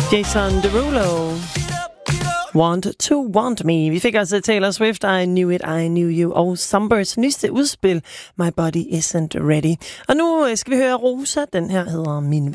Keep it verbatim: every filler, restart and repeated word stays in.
Jason Derulo. Want to Want Me. Vi fik altså Taylor Swift, I Knew It, I Knew You, og Sunbursts nyeste udspil, My Body Isn't Ready. Og nu skal vi høre Rosa, den her hedder Min Ven.